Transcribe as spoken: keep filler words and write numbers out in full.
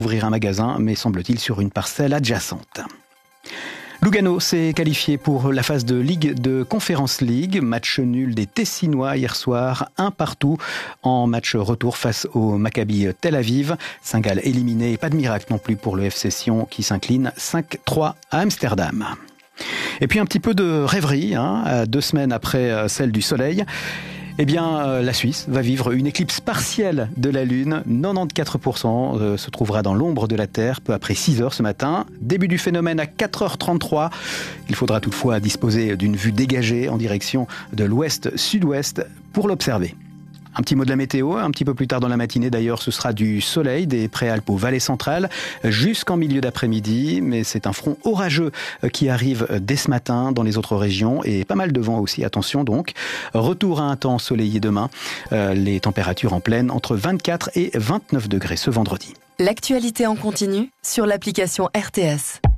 ouvrir un magasin, mais semble-t-il sur une parcelle adjacente. Lugano s'est qualifié pour la phase de Ligue de Conference League. Match nul des Tessinois hier soir, un partout en match retour face au Maccabi Tel Aviv. Saint-Gall éliminé, pas de miracle non plus pour le F C Sion qui s'incline cinq trois à Amsterdam. Et puis un petit peu de rêverie, hein, deux semaines après celle du Soleil. Eh bien, la Suisse va vivre une éclipse partielle de la Lune. quatre-vingt-quatorze pour cent se trouvera dans l'ombre de la Terre peu après six heures ce matin. Début du phénomène à quatre heures trente-trois. Il faudra toutefois disposer d'une vue dégagée en direction de l'ouest-sud-ouest pour l'observer. Un petit mot de la météo, un petit peu plus tard dans la matinée d'ailleurs, ce sera du soleil des Préalpes aux vallées centrales jusqu'en milieu d'après-midi, mais c'est un front orageux qui arrive dès ce matin dans les autres régions et pas mal de vent aussi, attention donc. Retour à un temps ensoleillé demain, les températures en pleine entre vingt-quatre et vingt-neuf degrés ce vendredi. L'actualité en continu sur l'application R T S.